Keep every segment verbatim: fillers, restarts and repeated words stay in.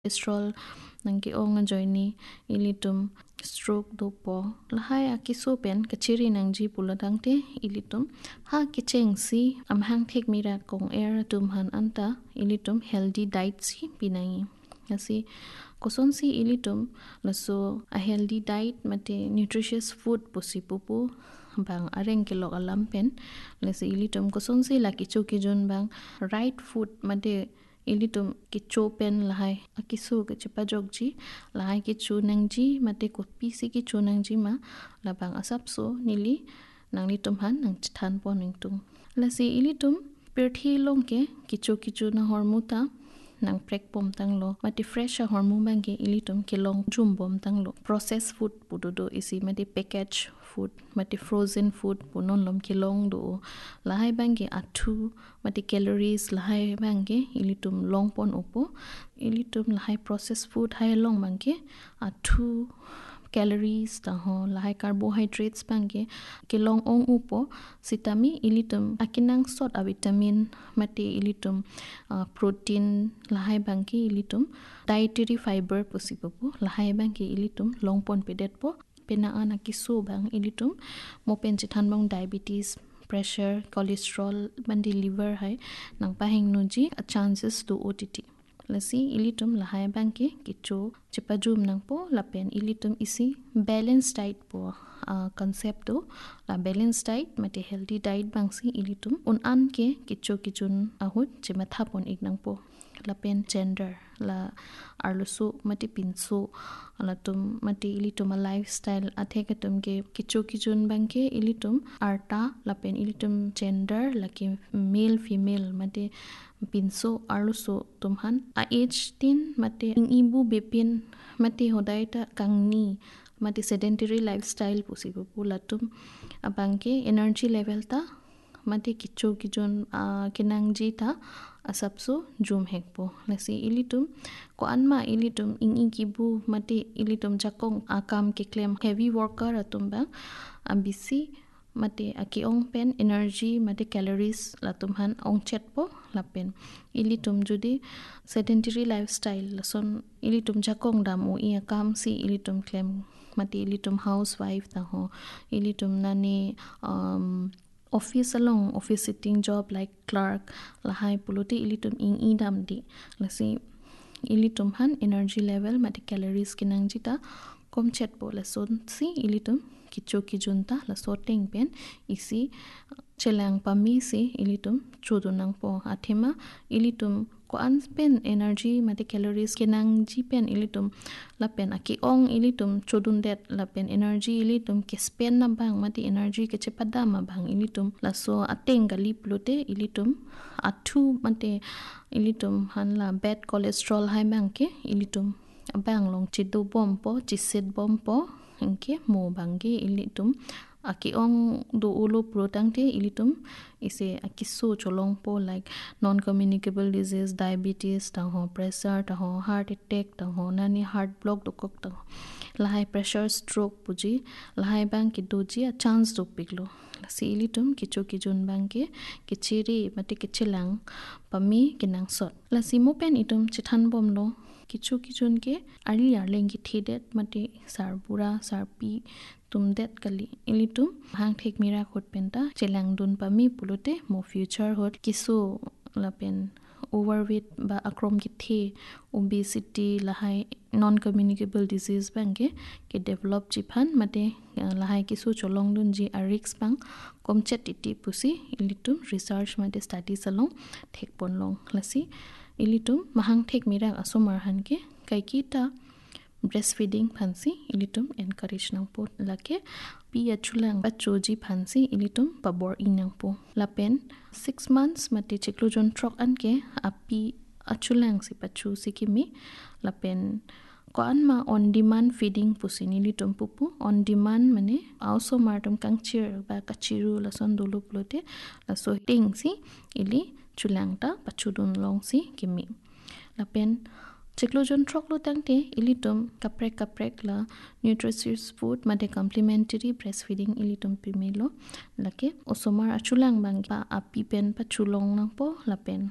cholesterol nangki ong enjoy ni ilitum stroke do po lahai akiso pen kachiri nangji pulatangte ilitum ha kicheng si amhang thek mira kong air tum han anta ilitum healthy diet si pinai asi koson si ilitum laso a healthy diet mate nutritious food posi pupu bang areng kilo alam pen lasi ilitum koson si laki choki jon bang right food mate ilitum kicho pen lahai akisu ke chepa jogji lahai kichu nangji mate ko pisi kichu nangji ma labang asap so nili nangli tum han nang than pon ning tum lasi ilitum perthi longke kichu kichu na hormuta nang prek pom tang lo mati fresh a hormu bangke ilitum kilong jum bom tang lo processed food pudodo isi mati package food mati frozen food punon lom kilong do lahai bangke athu mati calories lahai bangke ilitum long pon opo ilitum lahai processed food hai long bangke athu calories ta ho lahai carbohydrates bangke kilong ong upo sitami ilitum akinang sot a vitamin mate ilitum uh, protein lahai bangke ilitum dietary fiber posipopo lahai bangke ilitum longpon pedet po pena ana kisu bang ilitum mopen chithan bang diabetes pressure cholesterol bandi liver hai nang pahing nuji a chances to ott lasi ilitum lahai bangke kicho chipajum nang po lapen ilitum isi balanced diet po uh, concept to la balanced diet mate healthy diet bangsi ilitum un an ke kicho kichun ahut chimatha pon ignang po lapen gender la arlusu mati pinsu ala tum mati ilitum a lifestyle athekatum ke kicho kichun bangke ilitum arta lapen ilitum gender laki male female mate pinso arlusu tumhan a age tin mate ibu bepin mate hodaita kangni mate sedentary lifestyle possible pulatum abangke energy level ta mate kicho kijon uh, kinangji ta asapso jum hekpo lasi ilitum ko anma ilitum ingi kibu mate ilitum jakong akam ke claim heavy worker atumba ambisi mate aki ong pen energy mate calories latum han ong chet po lapen ilitum judi sedentary lifestyle lason ilitum jakong damu i akam si ilitum claim mate ilitum housewife ta ho ilitum nani um office along office sitting job like clerk lahai puluti ilitum ing idam di lasi ilitum han energy level mate calories kinang jita kom chet po lason si ilitum kicho kijunta la sorting pen isi chelang pami si ilitum chodunang po athema ilitum ko an pen energy mate calories kinang ji pen ilitum la pen aki ong ilitum chodun det la pen energy ilitum ke spend na bang mate energy ke chepada ma bang ilitum la so ateng gali plote ilitum athu mate ilitum han la bad cholesterol hai bang ke ilitum bang long chidu bom po chiset bom po engke mo bangge ilitum aki ong do ulo protangte ilitum ise akiso cholong po like non communicable disease diabetes ta ho pressure ta ho heart attack ta ho nani heart block to kok ta lahai pressure stroke puji lahai bang ki doji a chance to piklo si ilitum kicho kijun bangke kichiri mate kichilang pami kinang sot la simo pen itum chithan bom lo kichu kichun ke ali arleng ki thidet mate sarbura sarpi tumdet kali ilitum hang thek mira khot penta chelang dun pami pulote mo future hot kisu lapen overweight ba akrom ki the obesity lahai non communicable disease bangke ke develop chiphan mate lahai kisu cholong dun ji arix bang komchet iti pusi ilitum research mate study salong thek pon long lasi ilitum mahang thek mira asomar hanke kaikita breastfeeding phansi ilitum encourage nang po lake pi achulang bachoji phansi ilitum pabor inang po lapen six months mate chiklujon trok anke api achulang si pachu sikimi lapen ko anma on demand feeding pusini litum pupu on demand mane also martum kangchir ba kachiru lason dulu plote laso ting si ili chulangta pachudun long si kimi lapen chiklojon troklo tangte ilitum kaprek kaprek la nutritious food mate complementary breastfeeding ilitum primelo lake osomar achulang bang pa api pen pachulong nang po lapen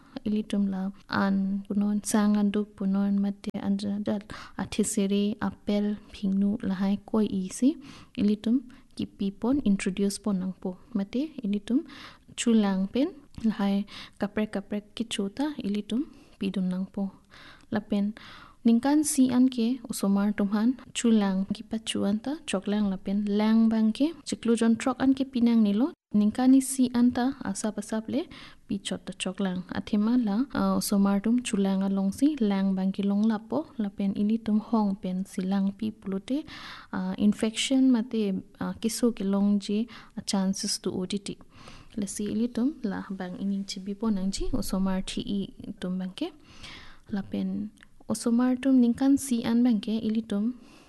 ilitum la an punon sangan duk punon mate anja dat athisere apel phingnu lahai koi isi ilitum ki pipon introduce pon nangpo mate ilitum chulang pen lahai kaprek kaprek ki chuta ilitum pidun nangpo lapen ningkan si anke usomar tumhan chulang ki pachuan ta choklang lapen lang bangke chiklujon trok anke pinang nilo ningkani si anta asap asap le pichot ta choklang athema la uh, usomar tum chulang along si lang bangki long lapo lapen ilitum hong pen silang pi pulute uh, infection mate uh, kiso ki long ji uh, chances to oditi lasi ilitum la bang ining chibi po nangji usomar thi i tum bangke lapen osomar tum ningkan si an bangke ilitum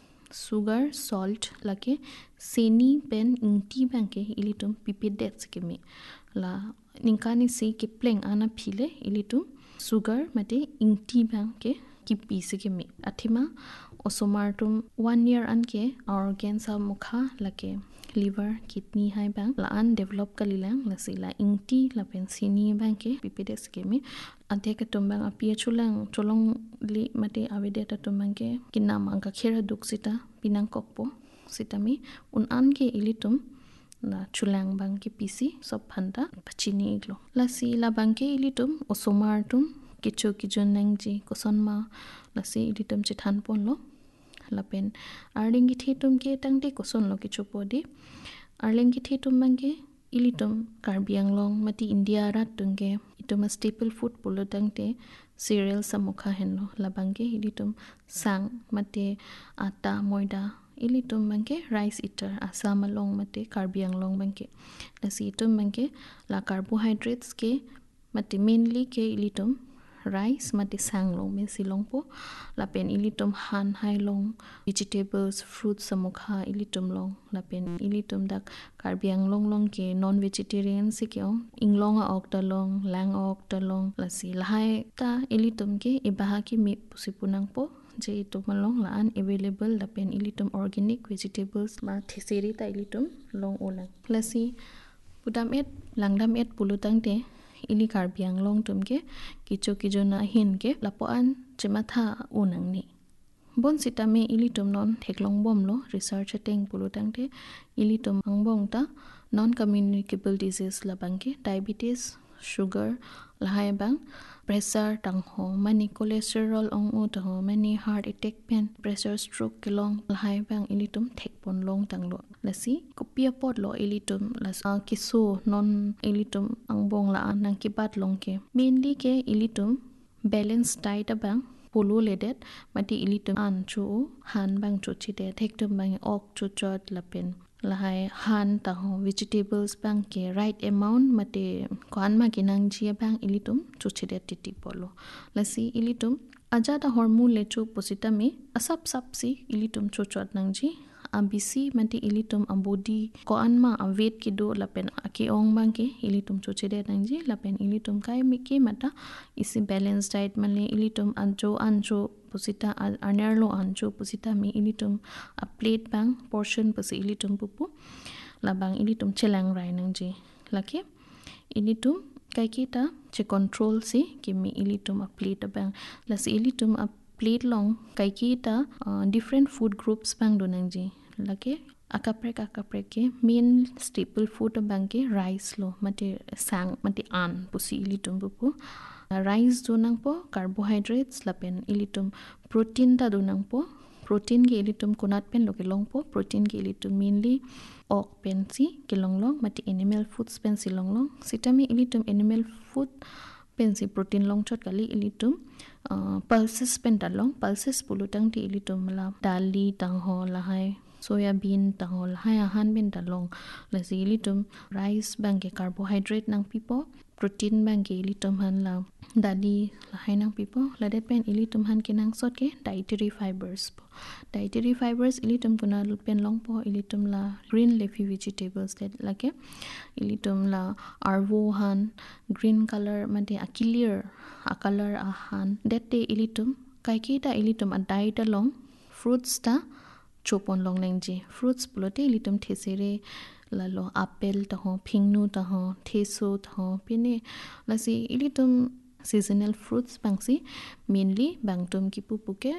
sugar salt lake seni pen ingti bangke ilitum pipidet skeme la ningkani si ke pleng ana phile ilitum sugar mate ingti bangke kipi skeme athima osomar tum one year anke organ sa mukha lake liver kidney hai bang la an develop kalilang la sila ingti la pen seni bangke pipidet skeme ante ka tumbang apia chulang cholong li mate avide ta tumbangke kinam angka khera duksita pinang kokpo sitami un anke ilitum na chulang bangke pisi sob phanta pachini iglo la si la bangke ilitum osomar tum kicho kijon nangji kosonma la si ilitum chithan ponlo lapen arlingi thetum ke tangte koson lo kicho podi arlingi thetum bangke ilitum karbiang long mati india rat tungge itum staple food polo tangte cereal samukha henno labangke ilitum sang mate ata moida ilitum bangke rice eater asam long mate karbiang long bangke lasi itum bangke la carbohydrates ke mate mainly ke ilitum rice mate sang long me silong po lapen ilitum han hai long vegetables fruits samukha ilitum long lapen ilitum dak karbiang long long ke non vegetarian se ke inglong ok ta long lang ok ta long lasi lahai ta ilitum ke ibaha ki mi pusipunang po je itum long la an available lapen ilitum organic vegetables ma theseri ta ilitum long olang lasi pudam et langdam et pulutang te ili karbiang long tumke kicho kijona hinke lapoan chematha unangni bon sitame ili tum non theklong bomlo research ateng pulutangte ili tum angbong ta non communicable disease labangke diabetes sugar lahai bang pressure tang ho mani cholesterol ong u ta ho mani heart attack pen pressure stroke kelong lahai bang ili tum thekpon long tanglo lasi kopia pot lo ili tum las uh, kiso non ili tum angbong la anang kibat longke mainly ke ili tum balanced diet bang polo ledet mati ili tum an chu han bang chu chite thektum bang ok chu chot lapen lahai han ta ho vegetables bang ke right amount mate kwan ma kinang ji bang ilitum chuchide titi polo lasi ilitum aja da hormone le chu posita me asap sap si ilitum chuchot nang ji abisi mate ilitum ambodi ko anma awet ki do lapen ake ong bang ke ilitum chuchide nang ji lapen ilitum kai mi ke mata isi balanced diet male ilitum anjo anjo pusita anerlo anjo pusita mi ilitum a plate bang portion pasi ilitum pupu labang ilitum chelang rai nang ji lake ilitum kai kita che control si kimi ilitum a plate bang las ilitum a plate long kai kita uh, different food groups bang do nang ji lake akaprek akaprek ke main staple food bang ke rice lo mate sang mate an pusi ilitum pupu rice do nang po carbohydrates lapen ilitum protein ta do nang po protein ke ilitum konat pen lo ke long po protein ke ilitum mainly ok pen si ke long long mati animal foods pen si long long sitami ilitum animal food pen si protein long chot kali ilitum uh, pulses pen ta long pulses pulutang ti ilitum la dali tang ho la hai soya bean tang ho la hai han ben ta long la si ilitum rice bang ke carbohydrate nang pipo protein bang ke ilitum han la dali la hai nang pipo la det pen ilitum han ke nang sot ke dietary fibers po dietary fibers ilitum kuna pen long po ilitum la green leafy vegetables let lake ilitum la arvo han green color mate a clear a color a han that day ilitum kai ki ta ilitum a diet along fruits ta chopon long nangji fruits pulote ilitum thesere lalo apple ta ho phingnu ta ho theso ta ho pine lasi ilitum seasonal fruits bangsi mainly bangtum ki pupuke